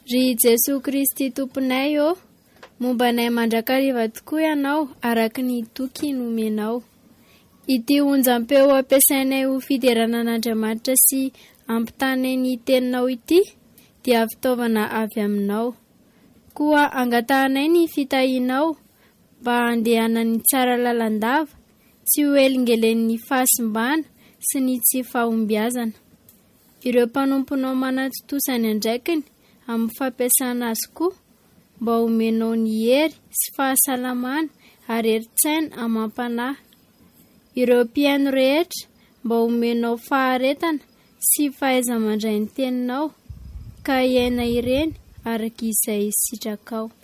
Ry Jesoa Kristy tomponay ô, mombanay mandrakariva tokoa ianao araka ny toky nomenao. Ity onjam-peo ampiasainay ho fiderana an'Andriamanitra sy ampitanay ny teninao ity dia fitaovana avy aminao. Koa angatahanay ny fitahinao mba handehanany tsara lalandava, tsy ho elingelen'ny fahasimbana sy ny tsy fahombiazana. Ireo mpanomponao manatotosany andraikiny amin'ny fampiasana azy koa mba homenao ny hery sy fahasalamana ary herin-tsaina amam-panahy. Ireo mpiaino rehetra mba homenao faharetana sy fahaiza mandray ny teninao ka iaina ireny araka izay sitrakao.